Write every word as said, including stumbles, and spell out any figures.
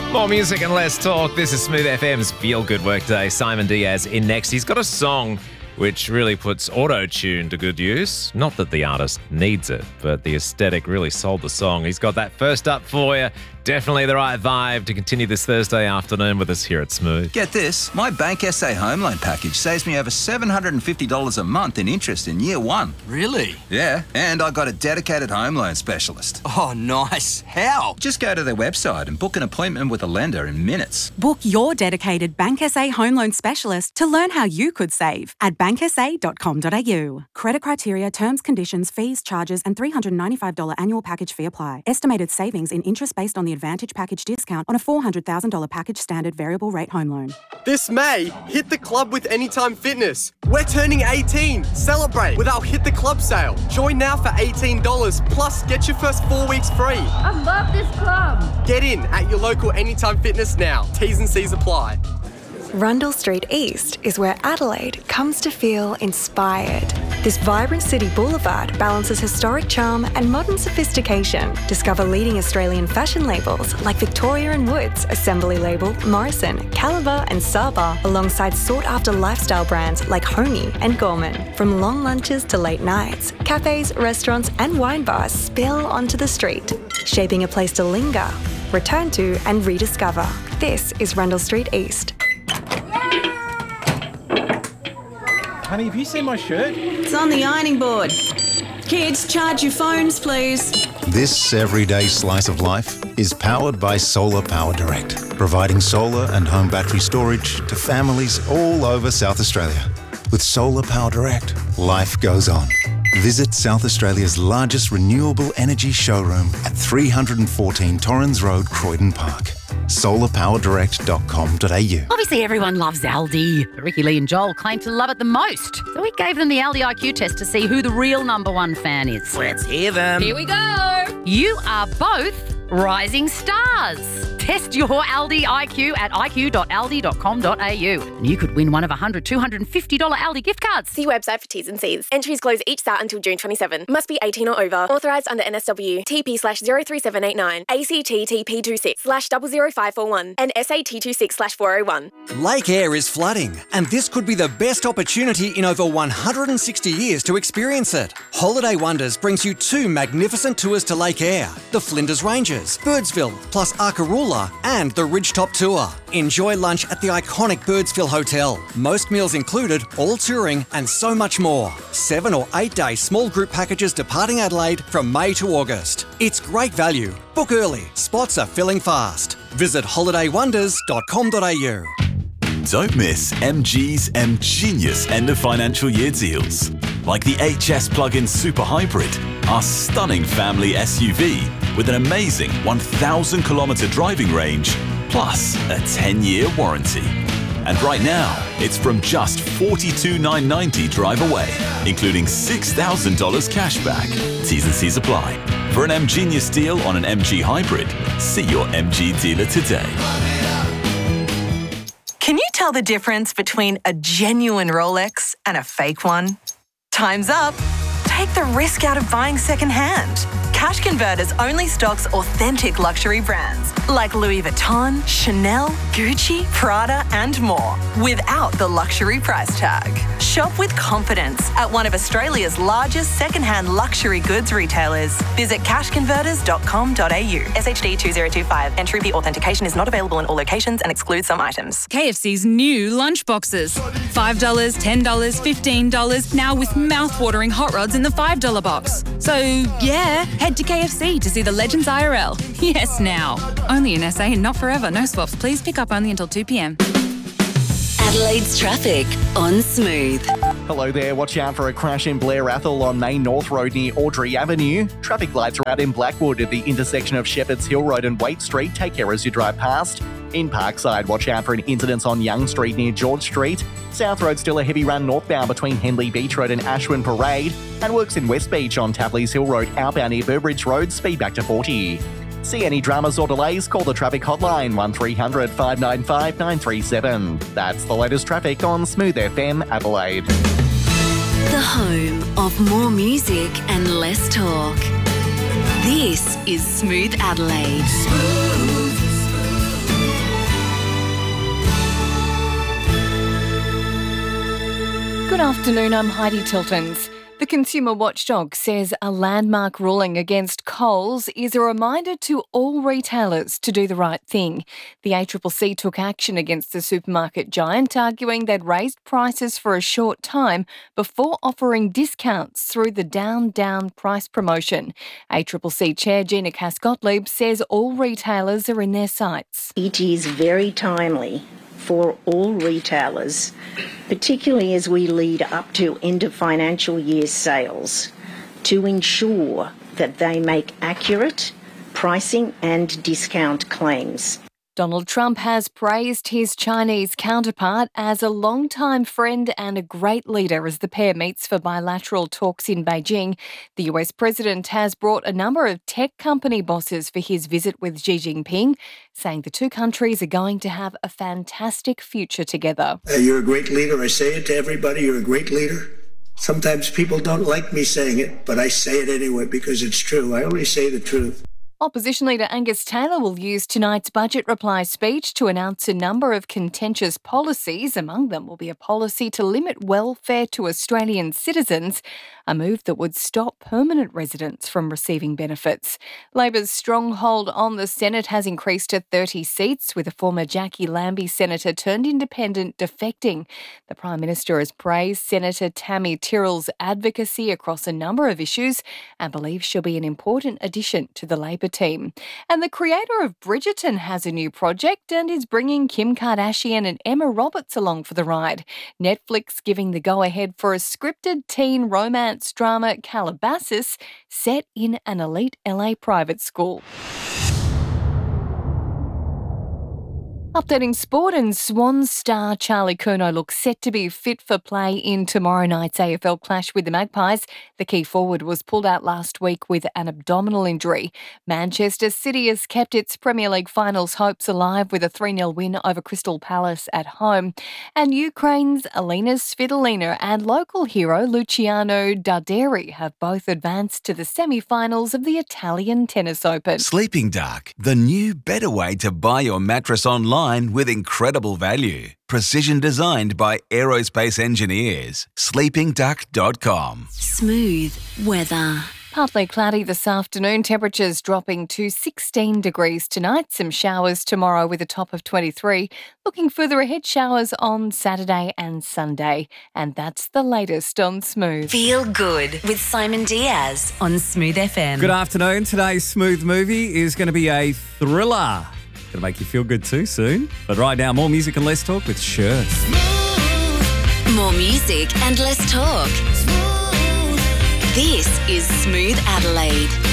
More music and less talk. This is Smooth F M's Feel Good Workday. Simon Diaz in next. He's got a song which really puts auto-tune to good use. Not that the artist needs it, but the aesthetic really sold the song. He's got that first up for you. Definitely the right vibe to continue this Thursday afternoon with us here at Smooth. Get this, my Bank S A home loan package saves me over seven hundred fifty dollars a month in interest in year one. Really? Yeah, and I got a dedicated home loan specialist. Oh, nice. How? Just go to their website and book an appointment with a lender in minutes. Book your dedicated Bank S A home loan specialist to learn how you could save at bank s a dot com dot a u. Credit criteria, terms, conditions, fees, charges and three hundred ninety-five dollars annual package fee apply. Estimated savings in interest based on the Advantage package discount on a four hundred thousand dollars package standard variable rate home loan. This May, hit the club with Anytime Fitness. We're turning eighteen. Celebrate with our Hit the Club sale. Join now for eighteen dollars plus get your first four weeks free. I love this club. Get in at your local Anytime Fitness now. T's and C's apply. Rundle Street East is where Adelaide comes to feel inspired. This vibrant city boulevard balances historic charm and modern sophistication. Discover leading Australian fashion labels like Victoria and Woods, Assembly Label, Morrison, Caliber and Saba, alongside sought-after lifestyle brands like Homey and Gorman. From long lunches to late nights, cafes, restaurants and wine bars spill onto the street, shaping a place to linger, return to and rediscover. This is Rundle Street East. Honey, have you seen my shirt? It's on the ironing board. Kids, charge your phones, please. This everyday slice of life is powered by Solar Power Direct, providing solar and home battery storage to families all over South Australia. With Solar Power Direct, life goes on. Visit South Australia's largest renewable energy showroom at three fourteen Torrens Road, Croydon Park. solar power direct dot com dot a u. Obviously, everyone loves Aldi. Ricky, Lee and Joel claim to love it the most. So we gave them the Aldi I Q test to see who the real number one fan is. Let's hear them. Here we go. You are both rising stars. Test your Aldi I Q at i q dot aldi dot com dot a u. And you could win one of one hundred, two hundred fifty dollars Aldi gift cards. See website for T's and C's. Entries close each start until June twenty-seventh. Must be eighteen or over. Authorised under N S W. T P slash zero three seven eight nine. A C T T P two six slash zero zero five four one. And S A T two six slash four oh one. Lake Eyre is flooding, and this could be the best opportunity in over one hundred sixty years to experience it. Holiday Wonders brings you two magnificent tours to Lake Eyre, the Flinders Ranges, Birdsville, plus Arkaroola, and the Ridgetop Tour. Enjoy lunch at the iconic Birdsville Hotel. Most meals included, all touring, and so much more. Seven or eight day small group packages departing Adelaide from May to August. It's great value. Book early. Spots are filling fast. Visit holiday wonders dot com dot a u. Don't miss M G's M Genius end of financial year deals. Like the H S Plug-in Super Hybrid, our stunning family S U V with an amazing one thousand kilometre driving range, plus a ten year warranty. And right now, it's from just forty-two thousand nine hundred ninety dollars drive away, including six thousand dollars cash back. T's and C's apply. For an M Genius deal on an M G Hybrid, see your M G dealer today. Can you tell the difference between a genuine Rolex and a fake one? Time's up. Take the risk out of buying secondhand. Cash Converters only stocks authentic luxury brands like Louis Vuitton, Chanel, Gucci, Prada and more without the luxury price tag. Shop with confidence at one of Australia's largest secondhand luxury goods retailers. Visit cash converters dot com dot a u. S H D two zero two five. Entry fee authentication is not available in all locations and excludes some items. K F C's new lunch boxes. five dollars, ten dollars, fifteen dollars, now with mouth-watering hot rods in the five dollar box. So, yeah, head to K F C to see the Legends I R L. Yes, now. Only in S A and not forever. No swaps. Please pick up only until two p m. Adelaide's traffic on Smooth. Hello there, watch out for a crash in Blair Athol on Main North Road near Audrey Avenue. Traffic lights are out in Blackwood at the intersection of Shepherds Hill Road and Waite Street. Take care as you drive past. In Parkside, watch out for an incident on Young Street near George Street. South Road still a heavy run northbound between Henley Beach Road and Ashwin Parade. And works in West Beach on Tapley's Hill Road outbound near Burbridge Road, speed back to forty. See any dramas or delays, call the traffic hotline one three hundred, five nine five, nine three seven. That's the latest traffic on Smooth F M Adelaide. The home of more music and less talk. This is Smooth Adelaide. Smooth. afternoon, I'm Heidi Tiltons. The Consumer Watchdog says a landmark ruling against Coles is a reminder to all retailers to do the right thing. The A C C C took action against the supermarket giant, arguing they'd raised prices for a short time before offering discounts through the Down Down price promotion. A C C C Chair Gina Cass-Gottlieb says all retailers are in their sights. It is very timely for all retailers, particularly as we lead up to end of financial year sales, to ensure that they make accurate pricing and discount claims. Donald Trump has praised his Chinese counterpart as a longtime friend and a great leader as the pair meets for bilateral talks in Beijing. The U S president has brought a number of tech company bosses for his visit with Xi Jinping, saying the two countries are going to have a fantastic future together. Uh, you're a great leader. I say it to everybody. You're a great leader. Sometimes people don't like me saying it, but I say it anyway because it's true. I only say the truth. Opposition leader Angus Taylor will use tonight's budget reply speech to announce a number of contentious policies. Among them will be a policy to limit welfare to Australian citizens, a move that would stop permanent residents from receiving benefits. Labor's stronghold on the Senate has increased to thirty seats, with a former Jackie Lambie senator turned independent defecting. The Prime Minister has praised Senator Tammy Tyrrell's advocacy across a number of issues and believes she'll be an important addition to the Labor team. And the creator of Bridgerton has a new project and is bringing Kim Kardashian and Emma Roberts along for the ride. Netflix giving the go-ahead for a scripted teen romance drama, Calabasas, set in an elite L A private school. Updating sport, and Swans star Charlie Curnow looks set to be fit for play in tomorrow night's A F L clash with the Magpies. The key forward was pulled out last week with an abdominal injury. Manchester City has kept its Premier League finals hopes alive with a three nil win over Crystal Palace at home. And Ukraine's Alina Svitolina and local hero Luciano Darderi have both advanced to the semi-finals of the Italian Tennis Open. Sleeping Dark, the new better way to buy your mattress online with incredible value. Precision designed by aerospace engineers. sleeping duck dot com. Smooth weather. Partly cloudy this afternoon, temperatures dropping to sixteen degrees tonight. Some showers tomorrow with a top of twenty-three. Looking further ahead, showers on Saturday and Sunday. And that's the latest on Smooth. Feel good with Simon Diaz on Smooth F M. Good afternoon. Today's Smooth movie is going to be a thriller. Going to make you feel good too soon. But right now, more music and less talk with Cher. More music and less talk. This is Smooth Adelaide.